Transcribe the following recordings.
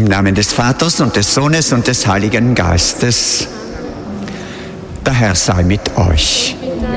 Im Namen des Vaters und des Sohnes und des Heiligen Geistes. Der Herr sei mit euch.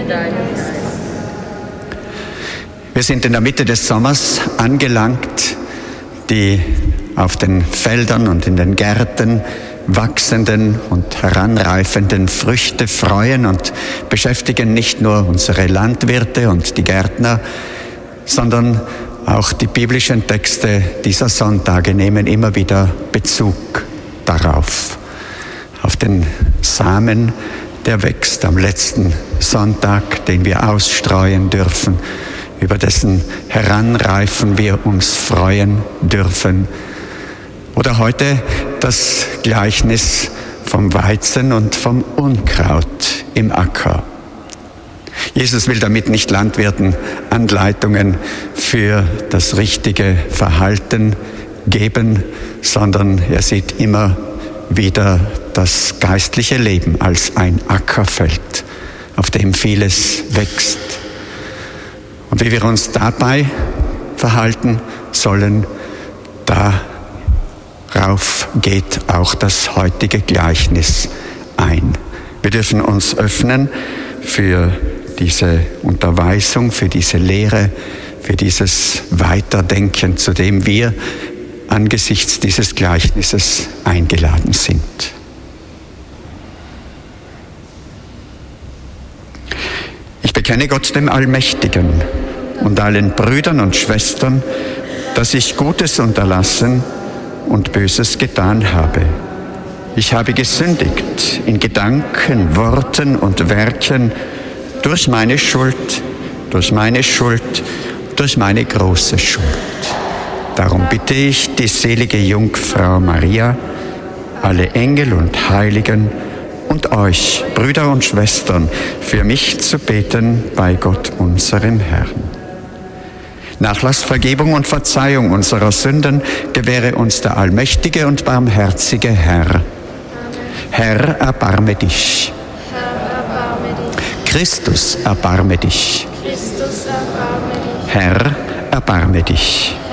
Wir sind in der Mitte des Sommers angelangt, die auf den Feldern und in den Gärten wachsenden und heranreifenden Früchte freuen und beschäftigen nicht nur unsere Landwirte und die Gärtner, sondern auch die biblischen Texte dieser Sonntage nehmen immer wieder Bezug darauf, auf den Samen, der wächst am letzten Sonntag, den wir ausstreuen dürfen, über dessen Heranreifen wir uns freuen dürfen. Oder heute das Gleichnis vom Weizen und vom Unkraut im Acker. Jesus will damit nicht Landwirten Anleitungen für das richtige Verhalten geben, sondern er sieht immer wieder das geistliche Leben als ein Ackerfeld, auf dem vieles wächst. Und wie wir uns dabei verhalten sollen, darauf geht auch das heutige Gleichnis ein. Wir dürfen uns öffnen für diese Unterweisung, für diese Lehre, für dieses Weiterdenken, zu dem wir angesichts dieses Gleichnisses eingeladen sind. Ich bekenne Gott dem Allmächtigen und allen Brüdern und Schwestern, dass ich Gutes unterlassen und Böses getan habe. Ich habe gesündigt in Gedanken, Worten und Werken durch meine Schuld, durch meine große Schuld. Darum bitte ich die selige Jungfrau Maria, alle Engel und Heiligen und euch, Brüder und Schwestern, für mich zu beten bei Gott, unserem Herrn. Nachlass, Vergebung und Verzeihung unserer Sünden gewähre uns der allmächtige und barmherzige Herr. Herr, erbarme dich. Christus, erbarme dich. Herr, erbarme dich.